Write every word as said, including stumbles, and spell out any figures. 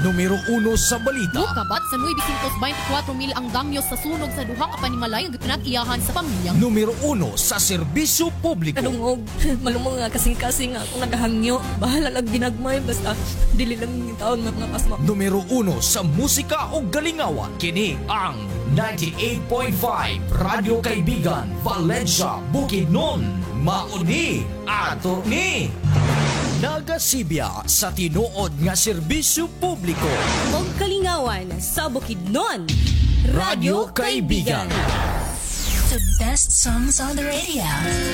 Numero uno sa balita. Mukabat sa nueve twenty-four mil ang damyo sa sunog sa duha ka panimalay nga pinag-iyahan sa pamilya. Numero uno sa serbisyo publiko. Kalungog, malumong nga kasing-kasing nga akong nagahangyo. Bahala lang ginagmay, basta dili lang yung taon mga pasma. Numero uno sa musika o galingawan. Kini ang ninety-eight point five Radio Kaibigan, Valencia, Bukidnon. Mauni ato ni nagasibya sa tinuod nga serbisyo publiko. Og kalingawan sa Bukidnon, Radio Kaibigan. The best songs on the radio.